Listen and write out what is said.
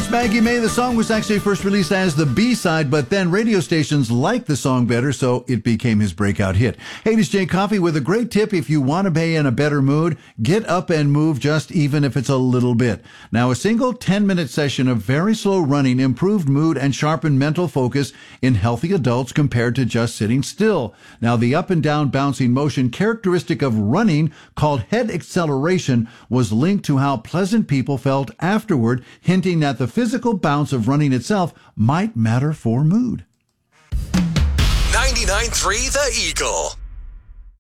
Miss Maggie May. The song was actually first released as the B-side, but then radio stations liked the song better, so it became his breakout hit. Hey, this is Jay Coffey with a great tip. If you want to be in a better mood, get up and move, just even if it's a little bit. Now, a single 10-minute session of very slow running improved mood and sharpened mental focus in healthy adults compared to just sitting still. Now, the up and down bouncing motion characteristic of running, called head acceleration, was linked to how pleasant people felt afterward, hinting that the physical bounce of running itself might matter for mood. 99.3 The Eagle.